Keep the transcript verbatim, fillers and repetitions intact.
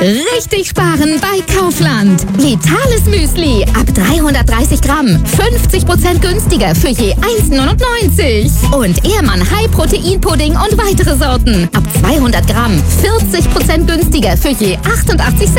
Richtig sparen bei Kaufland. Vitales Müsli ab dreihundertdreißig Gramm. fünfzig Prozent günstiger für je eins neunundneunzig. Und Ehrmann High Protein Pudding und weitere Sorten ab zweihundert Gramm. vierzig Prozent günstiger für je achtundachtzig Cent.